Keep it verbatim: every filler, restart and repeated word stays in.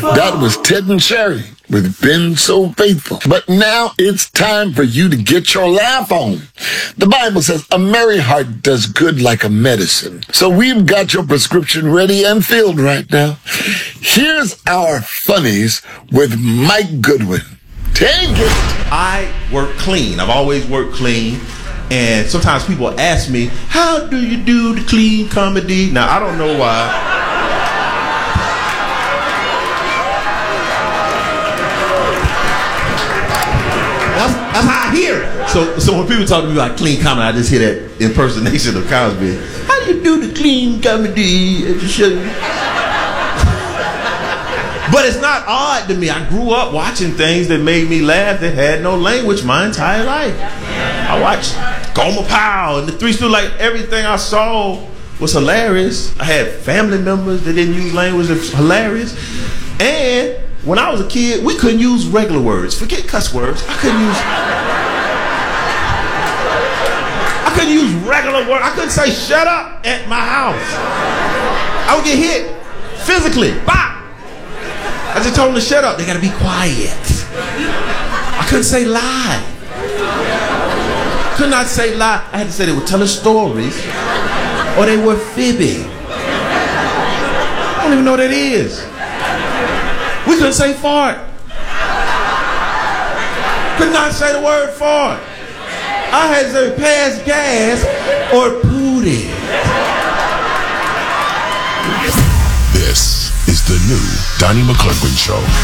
That was Ted and Sherry with Been So Faithful. But now it's time for you to get your laugh on. The Bible says a merry heart does good like a medicine. So we've got your prescription ready and filled right now. Here's our funnies with Mike Goodwin. Take it. I work clean. I've always worked clean. And sometimes people ask me, how do you do the clean comedy? Now, I don't know why. That's, that's how I hear it. So, so when people talk to me about clean comedy, I just hear that impersonation of Cosby. How do you do the clean comedy? But it's not odd to me. I grew up watching things that made me laugh that had no language my entire life. I watched Gomer Pyle and the Three Stooges. Like, everything I saw was hilarious. I had family members that didn't use language that was hilarious. And when I was a kid, we couldn't use regular words. Forget cuss words. I couldn't use I couldn't use regular words. I couldn't say shut up at my house. I would get hit physically. Bop! I just told them to shut up. They gotta be quiet. I couldn't say lie. Could not say lie. I had to say they were telling stories or they were fibbing. I don't even know what that is. We couldn't say fart. Could not say the word fart. I had to say pass gas or pootie. This is the new Donnie McClurkin Show.